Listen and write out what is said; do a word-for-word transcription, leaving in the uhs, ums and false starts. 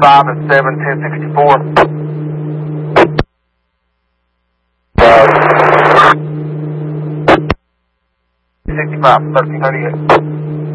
five and seven, ten sixty-four. sixty-five, thirteen thirty-eight.